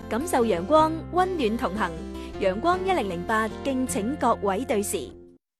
感受陽光，溫暖同行。陽光1008，敬請各位對時。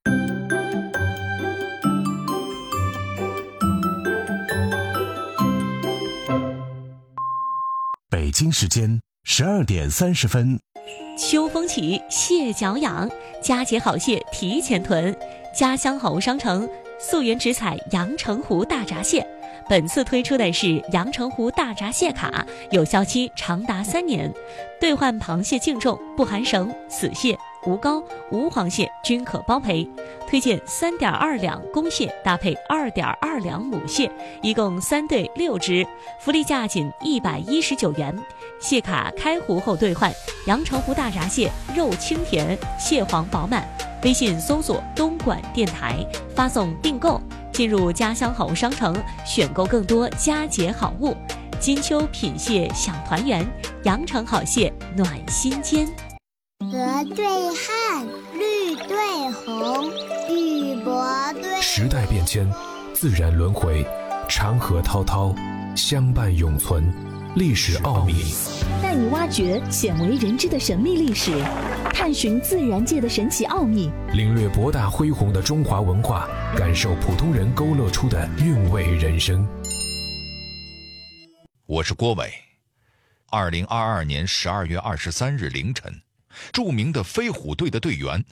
北京时间12点30分。 秋风起，蟹脚痒，佳节好蟹提前囤。家乡好物商城溯源直采阳澄湖大闸蟹，本次推出的是阳澄湖大闸蟹卡，有效期长达3年，兑换螃蟹净重不含绳、死蟹、无膏、无黄蟹均可包赔。推荐3.2两公蟹搭配2.2两母蟹，一共3对6只，福利价仅119元。蟹卡开湖后兑换，阳澄湖大闸蟹肉清甜，蟹黄饱满。微信搜索东莞电台，发送订购，进入家乡好物商城，选购更多佳节好物。金秋品蟹享团圆，阳澄好蟹暖心间。 河对汉，绿对红，玉帛对。 时代变迁，自然轮回，长河滔滔，相伴永存。历史奥秘， 带你挖掘鲜为人知的神秘历史，探寻自然界的神奇奥秘， 领略博大恢宏的中华文化，感受普通人勾勒出的韵味人生。 我是郭伟。2022年12月23日凌晨，著名的飞虎队的队员